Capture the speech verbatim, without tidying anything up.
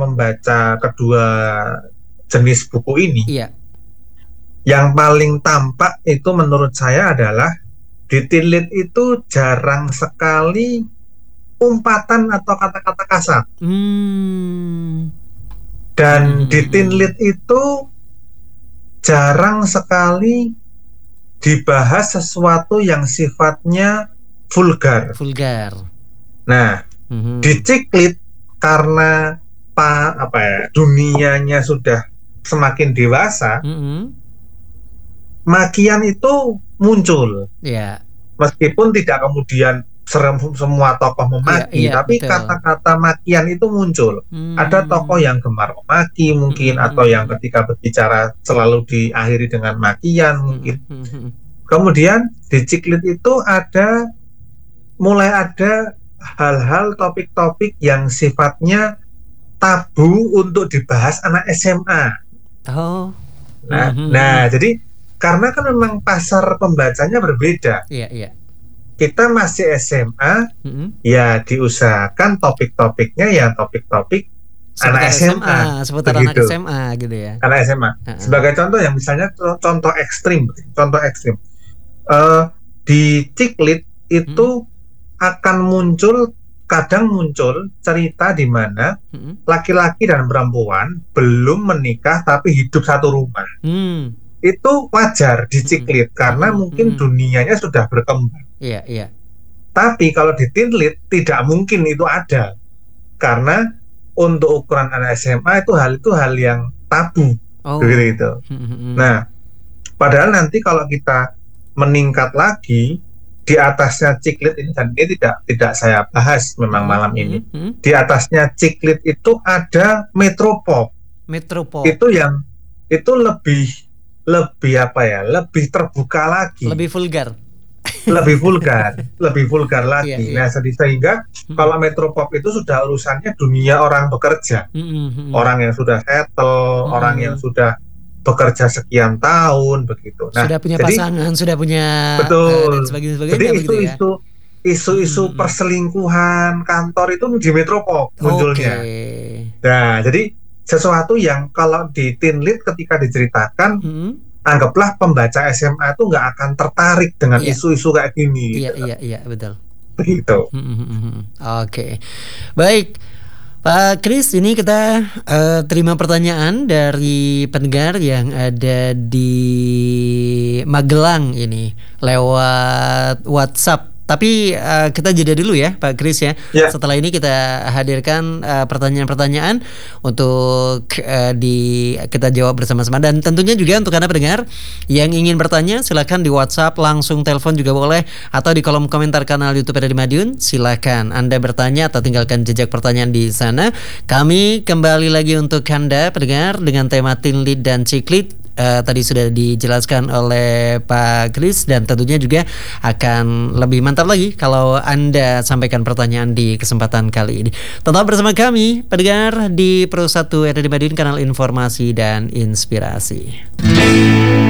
membaca kedua jenis buku ini, Iya. yang paling tampak itu menurut saya adalah di Teen Lead itu jarang sekali umpatan atau kata-kata kasar. Hmm. Dan Hmm. di Teen Lead itu jarang sekali dibahas sesuatu yang sifatnya vulgar. Vulgar. Nah, Hmm. di Ciklit karena pa, apa ya, dunianya sudah semakin dewasa, Hmm. makian itu muncul. Ya. Meskipun tidak kemudian serem semua tokoh Iya, memaki, iya, tapi betul. kata-kata makian itu muncul. Hmm. Ada tokoh yang gemar memaki mungkin, Hmm. atau yang ketika berbicara selalu diakhiri dengan makian mungkin. Hmm. Kemudian di Ciklit itu ada mulai ada hal-hal topik-topik yang sifatnya tabu untuk dibahas anak S M A. Oh. Nah, Hmm. nah jadi karena kan memang pasar pembacanya berbeda. Iya, iya. Kita masih S M A, Hmm. ya diusahakan topik-topiknya ya topik-topik Seputar anak S M A, seputar anak begitu. S M A gitu ya. Anak S M A. Uh-uh. Sebagai contoh yang misalnya contoh ekstrim, contoh ekstrim. Uh, di Ciklit itu Hmm. akan muncul, kadang muncul cerita di mana Hmm. laki-laki dan perempuan belum menikah tapi hidup satu rumah. Hmm. Itu wajar di Ciklit Hmm. karena Hmm. mungkin Hmm. dunianya sudah berkembang. Iya, iya. Tapi kalau di Teen Lead tidak mungkin itu ada, karena untuk ukuran anak S M A itu hal itu hal yang tabu, Oh. begitu. Hmm. Nah, padahal nanti kalau kita meningkat lagi di atasnya Ciklit ini, dan ini tidak tidak saya bahas memang Hmm. malam ini. Hmm. Di atasnya Ciklit itu ada Metropop. Metropop. Itu yang itu lebih lebih apa ya? Lebih terbuka lagi. Lebih vulgar. lebih vulgar, lebih vulgar lagi. Iya, iya. Nah, sehingga Hmm. kalau Metropop itu sudah urusannya dunia orang bekerja, Hmm. orang yang sudah settle, Hmm. orang yang sudah bekerja sekian tahun begitu. Nah, Sudah punya jadi pasangan, sudah punya betul. uh, dan sebagainya. Jadi begitu ya. isu-isu isu-isu Hmm. perselingkuhan kantor itu di Metropop munculnya. Oke. Nah, jadi sesuatu yang kalau di Teen Lead ketika diceritakan, Hmm. anggaplah pembaca S M A itu nggak akan tertarik dengan Iya. isu-isu kayak gini. Iya, gitu. iya, iya, betul. Begitu. Hmm. Oke. Baik. Pak Kris, ini kita uh, terima pertanyaan dari pendengar yang ada di Magelang ini lewat WhatsApp. Tapi uh, kita jeda dulu ya Pak Kris ya. Ya. Setelah ini kita hadirkan uh, pertanyaan-pertanyaan untuk uh, di kita jawab bersama-sama. Dan tentunya juga untuk Anda pendengar yang ingin bertanya, silakan di WhatsApp, langsung telepon juga boleh, atau di kolom komentar kanal YouTube R R I Madiun. Silakan Anda bertanya atau tinggalkan jejak pertanyaan di sana. Kami kembali lagi untuk Anda pendengar dengan tema Teen Lead dan Ciklit. Uh, tadi sudah dijelaskan oleh Pak Kris, dan tentunya juga akan lebih mantap lagi kalau Anda sampaikan pertanyaan di kesempatan kali ini. Tetap bersama kami pendengar di Pro satu R R I Madiun, kanal informasi dan inspirasi.